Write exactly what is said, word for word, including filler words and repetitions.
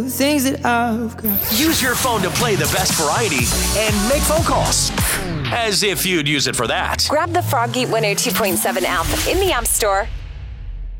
Things that I've got. Use your phone to play the best variety and make phone calls. As if you'd use it for that. Grab the Froggy one oh two point seven app in the App Store